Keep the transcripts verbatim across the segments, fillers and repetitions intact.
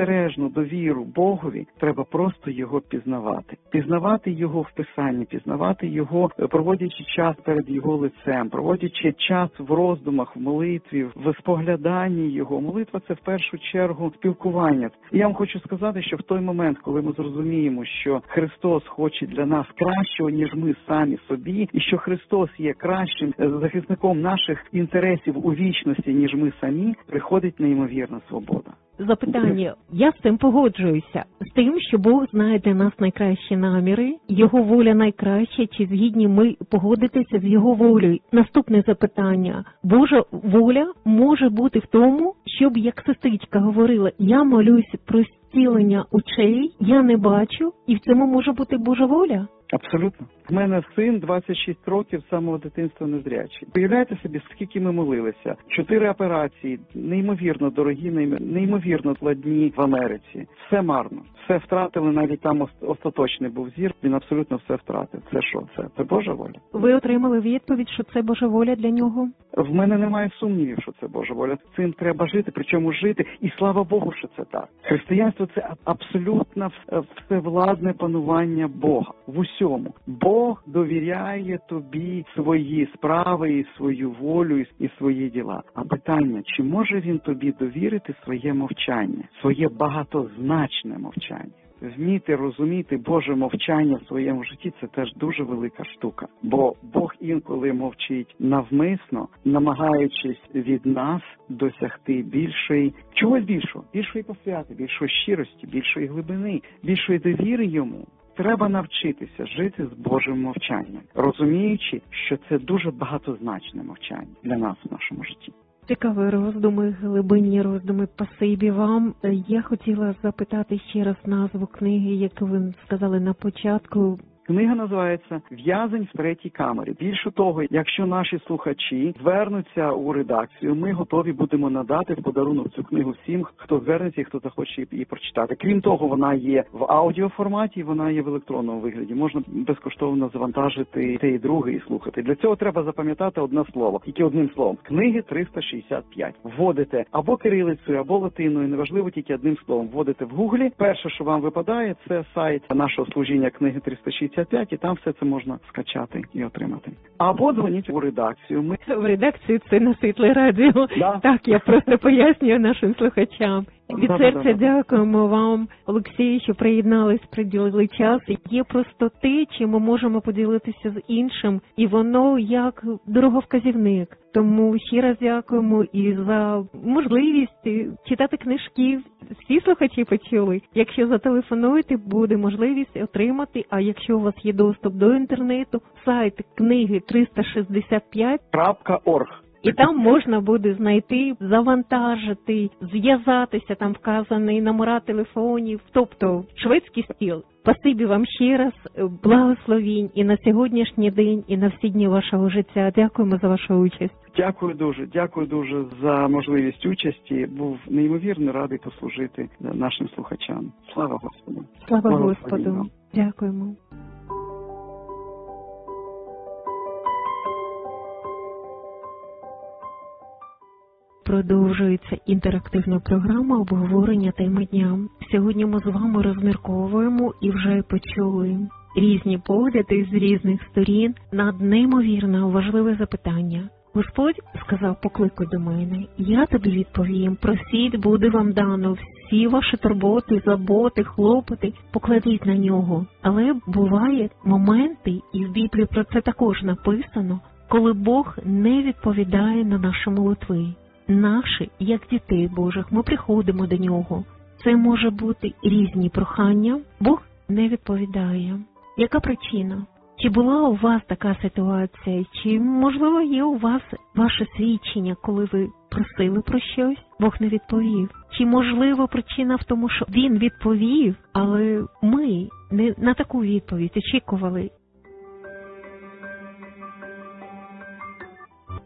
беззастережну довіру Богові, треба просто його пізнавати. Пізнавати його в Писанні, пізнавати його, проводячи час перед його лицем, проводячи час в роздумах, в молитві, в спогляданні його. Молитва – це в першу чергу спілкування. І я вам хочу сказати, що в той момент, коли ми зрозуміємо, що Христос хоче для нас кращого, ніж ми самі собі, і що Христос є кращим захисником наших інтересів у вічності, ніж ми самі, приходить неймовірна свобода. Запитання. Я з цим погоджуюся. З тим, що Бог знає для нас найкращі наміри, Його воля найкраща, чи згідні ми погодитися з Його волею. Наступне запитання. Божа воля може бути в тому, щоб, як сестричка говорила, я молюсь про зцілення очей, я не бачу, і в цьому може бути Божа воля? Абсолютно. У мене син двадцять шість років, з самого дитинства незрячий. Уявляєте собі, скільки ми молилися? Чотири операції, неймовірно дорогі, неймовірно складні в Америці. Все марно. Все втратили, навіть там остаточний був зір, він абсолютно все втратив. Це що? Це, це Божа воля. Ви отримали відповідь, що це Божа воля для нього? В мене немає сумнівів, що це Божа воля. Цим треба жити, причому жити, і слава Богу, що це так. Християнство – це абсолютно всевладне панування Бога в усьому. Бог довіряє тобі свої справи і свою волю і свої діла. А питання, чи може він тобі довірити своє мовчання, своє багатозначне мовчання? Вміти розуміти Боже мовчання в своєму житті – це теж дуже велика штука. Бо Бог інколи мовчить навмисно, намагаючись від нас досягти більшої, чогось більшого, більшої посвяти, більшої щирості, більшої глибини, більшої довіри йому. Треба навчитися жити з Божим мовчанням, розуміючи, що це дуже багатозначне мовчання для нас в нашому житті. Цікаві роздуми, глибинні роздуми. Спасибі вам. Я хотіла запитати ще раз назву книги, яку ви сказали на початку. Книга називається «В'язень в третій камері». Більше того, якщо наші слухачі звернуться у редакцію, ми готові будемо надати в подарунок цю книгу всім, хто звернеться і хто захоче її прочитати. Крім того, вона є в аудіоформаті, вона є в електронному вигляді. Можна безкоштовно завантажити те і друге і слухати. Для цього треба запам'ятати одне слово, тільки одним словом. Книги триста шістдесят п'ять. Вводите або кирилицею, або латиною, неважливо, тільки одним словом. Вводите в Гуглі. Перше, що вам випадає, це сайт нашого служіння книги триста шістдесят п'ять, і там все це можна скачати і отримати. Або дзвоніть у редакцію. Ми в редакцію це на Світле радіо. Да. Так, я просто пояснюю нашим слухачам. Від Да, серця да, да. дякуємо вам, Олексій, що приєднались, приділили час. Є просто те, чим ми можемо поділитися з іншим, і воно як дороговказівник. Тому ще раз дякуємо і за можливість читати книжки. Всі слухачі почули. Якщо зателефонуєте, буде можливість отримати, а якщо у вас є доступ до інтернету, сайт книги триста шістдесят п'ять крапка орг. І там можна буде знайти, завантажити, зв'язатися, там вказані номера телефонів, тобто шведський стіл. Спасибі вам ще раз, благословінь і на сьогоднішній день, і на всі дні вашого життя. Дякуємо за вашу участь. Дякую дуже, дякую дуже за можливість участі. Був неймовірно радий послужити нашим слухачам. Слава Господу. Слава Господу. Дякуємо. Продовжується інтерактивна програма обговорення теми дня. Сьогодні ми з вами розмірковуємо і вже почули різні погляди з різних сторін на неймовірно важливе запитання. Господь сказав: покликай до мене, я тобі відповім, просіть, буде вам дано, всі ваші турботи, заботи, хлопоти, покладіть на нього. Але бувають моменти, і в Біблії про це також написано, коли Бог не відповідає на наші молитви. Наші, як дітей Божих, ми приходимо до нього. Це може бути різні прохання, Бог не відповідає. Яка причина? Чи була у вас така ситуація? Чи, можливо, є у вас ваше свідчення, коли ви просили про щось, Бог не відповів? Чи, можливо, причина в тому, що Він відповів, але ми не на таку відповідь очікували?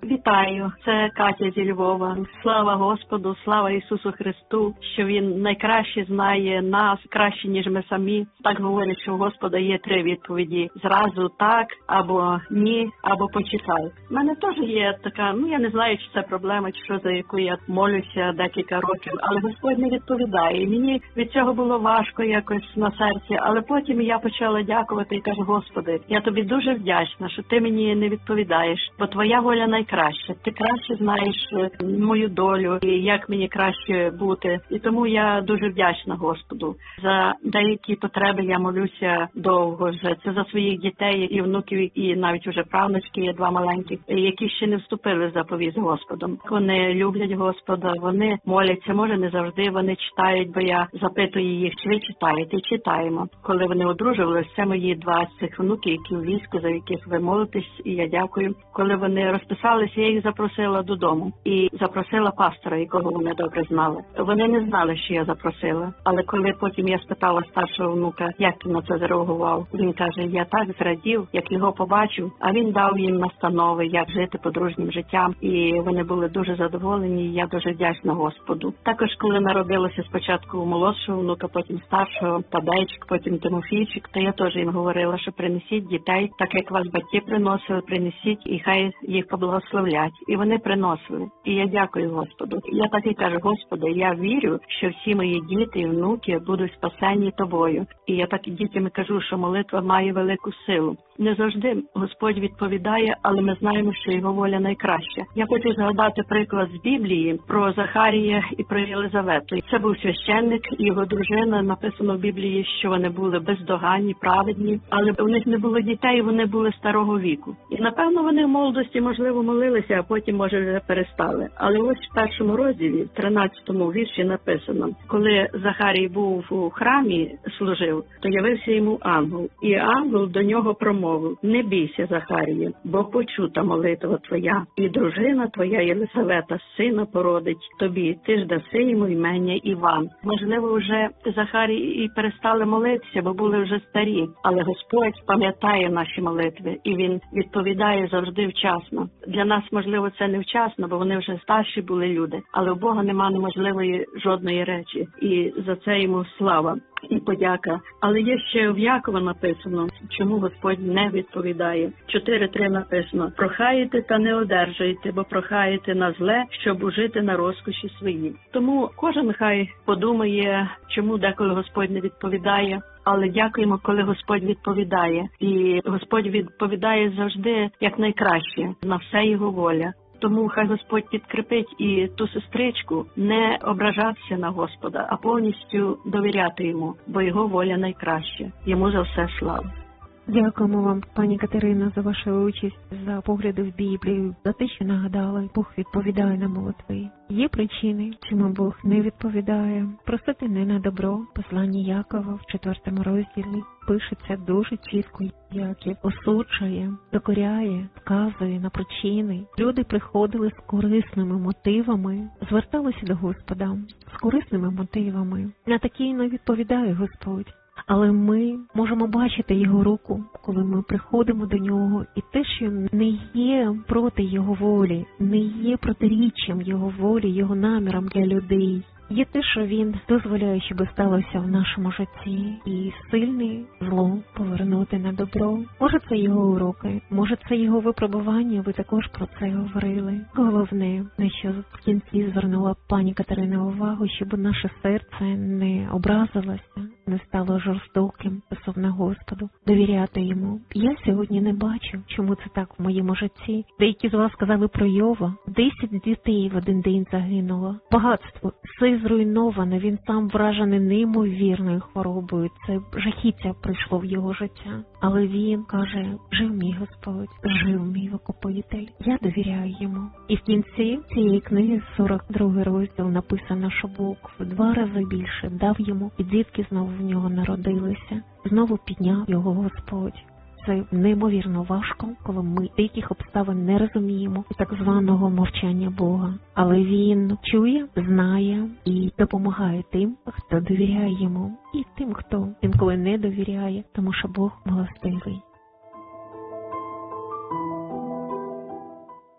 Вітаю, це Катя зі Львова. Слава Господу, слава Ісусу Христу, що Він найкраще знає нас, краще, ніж ми самі. Так говорять, що у Господа є три відповіді. Зразу так, або ні, або почекай. У мене теж є така, ну я не знаю, чи це проблема, чи що, за яку я молюся декілька років, але Господь не відповідає. І мені від цього було важко якось на серці, але потім я почала дякувати і кажу: Господи, я тобі дуже вдячна, що ти мені не відповідаєш, бо твоя воля найкраща. Ти краще знаєш мою долю і як мені краще бути. І тому я дуже вдячна Господу. За деякі потреби я молюся довго вже. Це за своїх дітей і внуків, і навіть уже правнучки є два маленькі, які ще не вступили в заповідь з Господом. Вони люблять Господа, вони моляться, може не завжди вони читають, бо я запитую їх, чи ви читаєте, і читаємо. Коли вони одружувалися, це мої два з цих внуків, які у війську, за яких ви молитесь, і я дякую. Коли вони розписалися, я їх запросила додому і запросила пастора, якого вони добре знали. Вони не знали, що я запросила, але коли потім я спитала старшого внука, як він на це зреагував, він каже: я так зрадів, як його побачив, а він дав їм настанови, як жити подружнім життям, і вони були дуже задоволені, і я дуже вдячна Господу. Також, коли народилося спочатку молодшого внука, потім старшого, Тадейчик, потім Тимофійчик, то я теж їм говорила, що принесіть дітей, так як вас батьки приносили, принесіть, і хай їх поблагословлять. І вони приносили. І я дякую Господу. Я так і кажу: Господи, я вірю, що всі мої діти і внуки будуть спасені Тобою. І я так і дітям кажу, що молитва має велику силу. Не завжди Господь відповідає, але ми знаємо, що Його воля найкраща. Я хочу згадати приклад з Біблії про Захарія і про Єлизавету. Це був священник і його дружина. Написано в Біблії, що вони були бездоганні, праведні, але у них не було дітей, вони були старого віку. І, напевно, вони в молодості, можливо, молилися, а потім, може, вже перестали. Але ось в першому розділі, в тринадцятому вірші написано: коли Захарій був у храмі, служив, то явився йому ангел. І ангел до нього промовив: не бійся, Захаріє, бо почута молитва твоя, і дружина твоя Єлисавета сина породить тобі, ти ж даси йому імення Іван. Можливо, вже Захарій і перестали молитися, бо були вже старі, але Господь пам'ятає наші молитви, і Він відповідає завжди вчасно. Для нас, можливо, це не вчасно, бо вони вже старші були люди, але у Бога нема неможливої жодної речі, і за це йому слава і подяка. Але є ще в Якова написано, чому Господь не відповідає. чотири три написано: прохаєте та не одержуєте, бо прохаєте на зле, щоб ужити на розкоші свої. Тому кожен хай подумає, чому деколи Господь не відповідає. Але дякуємо, коли Господь відповідає. І Господь відповідає завжди як найкраще, на все Його воля. Тому хай Господь підкріпить і ту сестричку не ображатися на Господа, а повністю довіряти Йому, бо Його воля найкраща. Йому за все слава. Дякуємо вам, пані Катерина, за вашу участь, за погляди в Біблію, за те, що нагадали, Бог відповідає на молитви. Є причини, чому Бог не відповідає. Просити не на добро. Послання Якова в четвертому розділі пишеться дуже чітко, Яків осуджує, докоряє, вказує на причини. Люди приходили з корисними мотивами, зверталися до Господа з корисними мотивами. На такі не відповідає Господь. Але ми можемо бачити Його руку, коли ми приходимо до Нього, і те, що не є проти Його волі, не є протиріччям Його волі, Його намірам для людей. Є те, що Він дозволяє, щоб сталося в нашому житті, і сильне зло повернути на добро. Може, це Його уроки, може, це Його випробування, ви також про це говорили. Головне, на що в кінці звернула пані Катерина увагу, щоб наше серце не образилося, не стало жорстоким стосовно Господу, довіряти Йому. Я сьогодні не бачу, чому це так в моєму житті. Деякі з вас сказали про Йова. Десять дітей в один день загинуло. Багатство, все зруйноване, він сам вражений неймовірною хворобою. Це жахіття прийшло в його життя. Але він каже: жив мій Господь, жив мій Викупитель. Я довіряю йому. І в кінці цієї книги, сорок другий розділ, написано, що Бог в два рази більше дав йому, і дітки знову в нього народилися. Знову підняв його Господь. Це неймовірно важко, коли ми деяких обставин не розуміємо, так званого мовчання Бога. Але Він чує, знає і допомагає тим, хто довіряє Йому, і тим, хто інколи не довіряє, тому що Бог милостивий.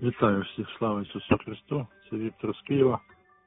Вітаю всіх, слава Ісусу Христу, це Віктор з Києва.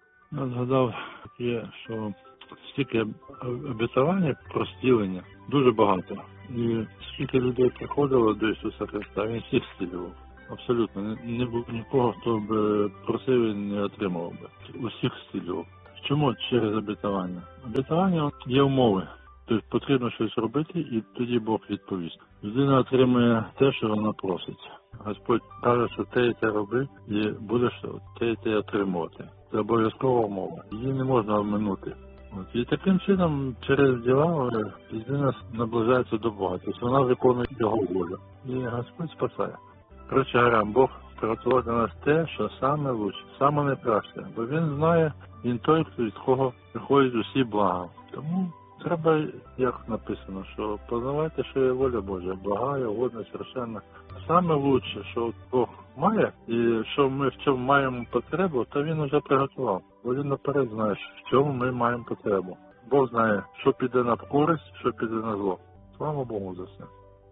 Я згадав таке, що стільки обітування про зцілення дуже багато. І скільки людей приходило до Ісуса Христа, Він всіх зцілював. Абсолютно. Не було нікого, хто б просив і не отримував би. Усіх зцілював. Чому через обітування? Обітування є умови. Тобто потрібно щось робити, і тоді Бог відповість. Людина отримує те, що вона просить. Господь каже, що те і те роби, і будеш те і те отримувати. Це обов'язкова умова. Її не можна обминути. От. І таким чином, через діла, людина наближається до Бога. Тобто вона виконує Його волю. І Господь спасає. Коротше говоря, Бог приготував для нас те, що саме лучше, саме найкраще. Бо Він знає, Він той, від кого приходять усі блага. Тому треба, як написано, що познавайте, що є воля Божа, блага, угодна, совершенна. Саме лучше, що Бог має, і що ми в чому маємо потребу, то Він вже приготував. Бо Він наперед знає, в чому ми маємо потребу. Бог знає, що піде на користь, що піде на зло. Слава Богу за це.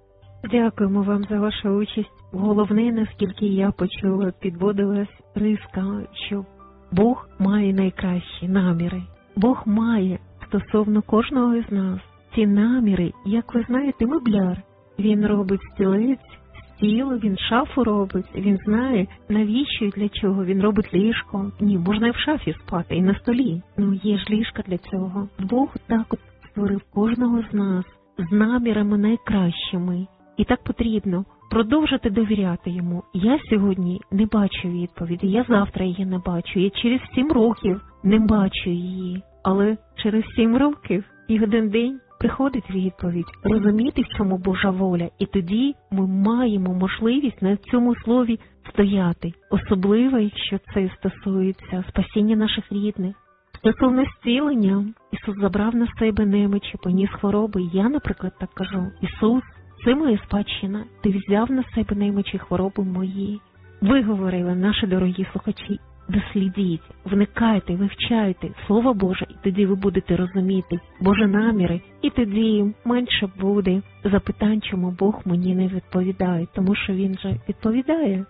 Дякуємо вам за вашу участь. Головне, наскільки я почула, підводилась риска, що Бог має найкращі наміри. Бог має стосовно кожного з нас ці наміри, як ви знаєте, мебляр. Він робить стілець, стіл, він шафу робить, він знає, навіщо і для чого. Він робить ліжко. Ні, можна і в шафі спати, і на столі. Ну, є ж ліжка для цього. Бог так от створив кожного з нас з намірами найкращими. І так потрібно продовжити довіряти йому. Я сьогодні не бачу відповіді, я завтра її не бачу, я через сім років не бачу її. Але через сім років і один день приходить відповідь. Розуміти, в чому Божа воля. І тоді ми маємо можливість на цьому слові стояти. Особливо, якщо це стосується спасіння наших рідних. Стосовно зцілення, Ісус забрав на себе немичі, поніс хвороби. Я, наприклад, так кажу. Ісус, це моя спадщина. Ти взяв на себе немичі хвороби мої. Ви говорили, наші дорогі слухачі, дослідіть, вникайте, вивчайте Слово Боже, і тоді ви будете розуміти Божі наміри, і тоді менше буде запитань, чому Бог мені не відповідає, тому що Він же відповідає.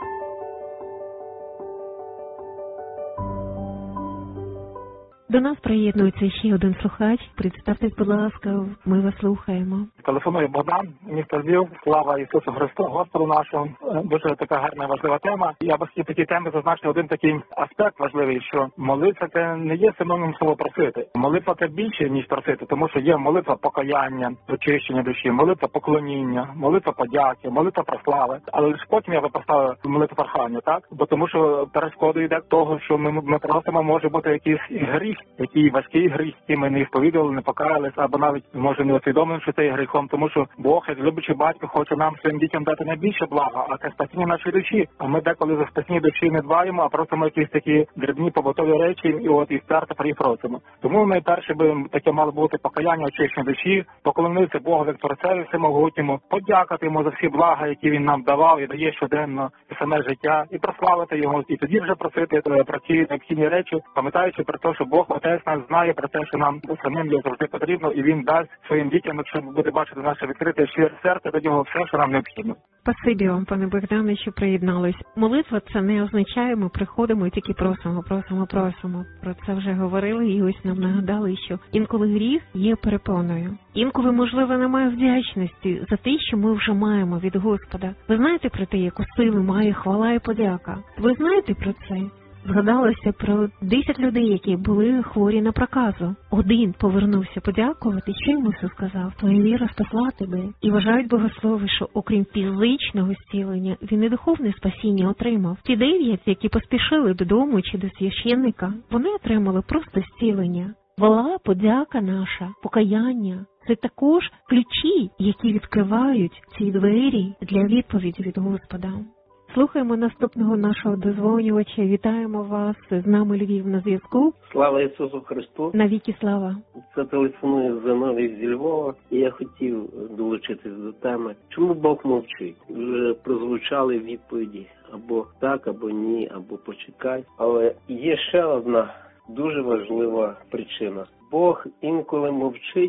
До нас приєднується ще один слухач. Представтесь, будь ласка, ми вас слухаємо. Телефонує Богдан, місто Львів. Слава Ісусу Христу, Господу нашому. Дуже така гарна, важлива тема. Я би хотів такі теми зазначити один такий аспект важливий, що молитва – це не є синонім слова просити. Молитва – це більше, ніж просити, тому що є молитва покаяння, очищення душі, молитва поклоніння, молитва подяки, молитва прослави. Але лише потім я би поставив молитву прохання, так? Бо тому що перешкоду йде того, що ми, ми просимо, може бути якийсь гріх, який важкий гріх, який ми не сповідували, не покаялись, або навіть, може, не усвідомили, що це є гріхом, тому що Бог, як любячий батько, хоче нам, своїм дітям дати найбільше блага, а це спасіння нашої душі. А ми деколи за спасіння душі не дбаємо, а просимо якісь такі дрібні побутові речі, і от і старта про їх просимо. Тому найперше би таке мало бути покаяння, очищення душі, поклонитися Богу як Творцеві всемогутньому, подякувати йому за всі блага, які він нам давав і дає щоденно і саме життя, і прославити його, і тоді вже просити про ці необхідні речі, пам'ятаючи про те, що Бог Отець нас знає про те, що нам самим його завжди потрібно, і він дасть своїм дітям, якщо буде бачити наше відкрите щире серце, до нього все, що нам необхідно. Спасибі вам, пане Богдане, що приєднались. Молитва – це не означає, ми приходимо і тільки просимо, просимо, просимо. Про це вже говорили, і ось нам нагадали, що інколи гріх є перепоною. Інколи, можливо, немає вдячності за те, що ми вже маємо від Господа. Ви знаєте про те, яку силу має хвала і подяка? Ви знаєте про це? Згадалося про десять людей, які були хворі на проказу. Один повернувся подякувати, що йому Ісус сказав: твоя віра спасла тебе. І вважають богослови, що окрім фізичного зцілення, він і духовне спасіння отримав. Ті дев'ять, які поспішили додому чи до священника, вони отримали просто зцілення. Хвала, подяка наша, покаяння – це також ключі, які відкривають ці двері для відповіді від Господа. Слухаємо наступного нашого дозвонювача. Вітаємо вас. З нами Львів на зв'язку. Слава Ісусу Христу. Навіки слава. Це телефонує Зиновій зі Львова. І я хотів долучитись до теми. Чому Бог мовчить? Вже прозвучали відповіді або так, або ні, або почекай. Але є ще одна дуже важлива причина. Бог інколи мовчить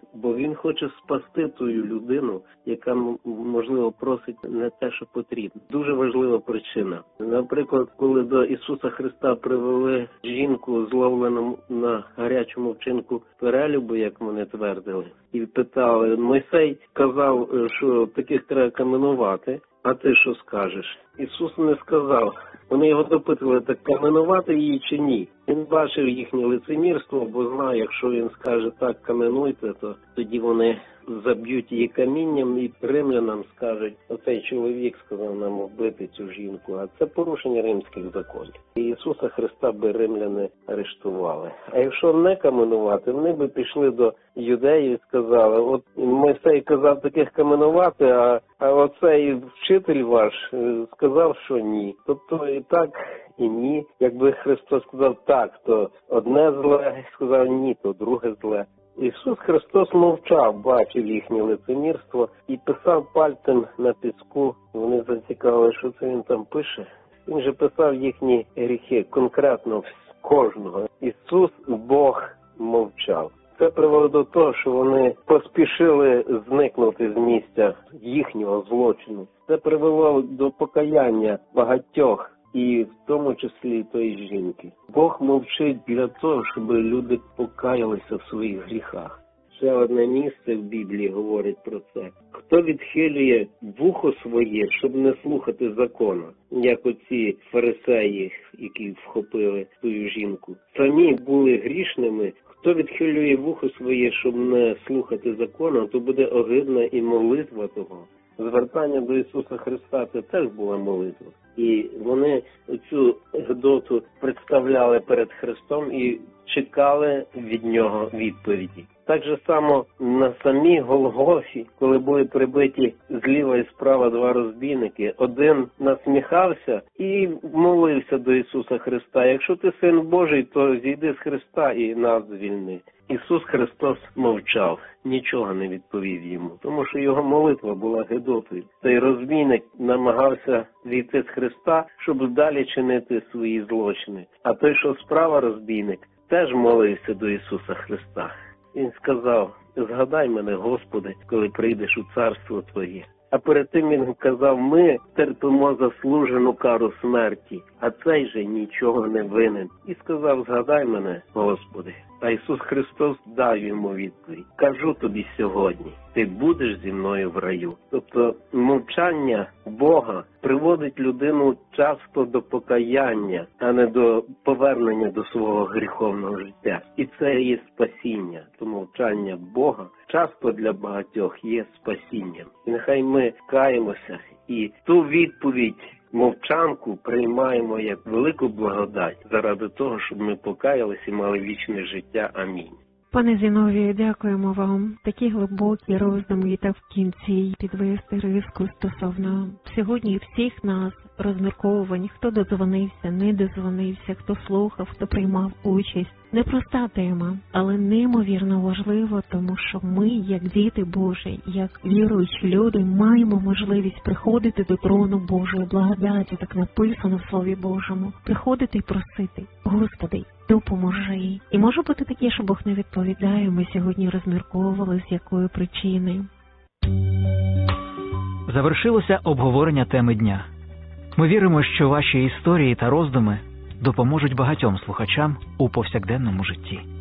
бо він хоче спасти тую людину, яка, можливо, просить не те, що потрібно. Дуже важлива причина. Наприклад, коли до Ісуса Христа привели жінку, зловлену на гарячому вчинку перелюбу, як вони твердили, і питали, Мойсей казав, що таких треба каменувати, а ти що скажеш? Ісус не сказав. Вони його допитували, так каменувати її чи ні. Він бачив їхнє лицемірство, бо знає, якщо він скаже так, каменуйте, то тоді вони заб'ють її камінням і римлянам скажуть, оцей чоловік сказав нам вбити цю жінку, а це порушення римських законів. І Ісуса Христа би римляни арештували. А якщо не каменувати, вони би пішли до юдеїв і сказали, от Мойсей казав таких каменувати, а, а оцей вчитель ваш сказав, що ні. Тобто і так, і ні. Якби Христос сказав так, то одне зле, сказав ні, то друге зле. Ісус Христос мовчав, бачив їхнє лицемірство і писав пальцем на піску. Вони зацікавили, що це він там пише. Він же писав їхні гріхи, конкретно кожного. Ісус, Бог, мовчав. Це привело до того, що вони поспішили зникнути з місця їхнього злочину. Це привело до покаяння багатьох, і в тому числі тої жінки. Бог мовчить для того, щоб люди покаялися в своїх гріхах. Ще одне місце в Біблії говорить про це. Хто відхилює вухо своє, щоб не слухати закону, як оці фарисеї, які вхопили ту жінку, самі були грішними. Хто відхилює вухо своє, щоб не слухати закону, то буде огидна і молитва того. Звертання до Ісуса Христа – це теж була молитва. І вони цю гидоту представляли перед Христом і чекали від Нього відповіді. Так же само на самій Голгофі, коли були прибиті зліва і справа два розбійники, один насміхався і молився до Ісуса Христа. Якщо ти Син Божий, то зійди з Христа і нас звільни. Ісус Христос мовчав, нічого не відповів йому, тому що його молитва була гидотою. Цей розбійник намагався зійти з Христа, щоб далі чинити свої злочини. А той, що справа розбійник, теж молився до Ісуса Христа. Він сказав, згадай мене, Господи, коли прийдеш у царство Твоє. А перед тим він казав, ми терпимо заслужену кару смерті, а цей же нічого не винен. І сказав, згадай мене, Господи. А Ісус Христос дав йому відповідь. Кажу тобі сьогодні, ти будеш зі мною в раю. Тобто мовчання Бога приводить людину часто до покаяння, а не до повернення до свого гріховного життя. І це є спасіння. То мовчання Бога часто для багатьох є спасінням. І нехай ми каємося і ту відповідь, мовчанку приймаємо як велику благодать заради того, щоб ми покаялися і мали вічне життя. Амінь. Пане Зіновію, дякуємо вам. Такі глибокі роздуми та в кінці підвести риску стосовно сьогодні всіх нас розмірковувань, хто додзвонився, не додзвонився, хто слухав, хто приймав участь. Непроста тема, але неймовірно важливо, тому що ми, як діти Божі, як віруючі люди, маємо можливість приходити до трону Божої благодаті, так написано в Слові Божому, приходити і просити, Господи, допоможи. І може бути таке, що Бог не відповідає, ми сьогодні розмірковували, з якої причини. Завершилося обговорення теми дня. Ми віримо, що ваші історії та роздуми допоможуть багатьом слухачам у повсякденному житті.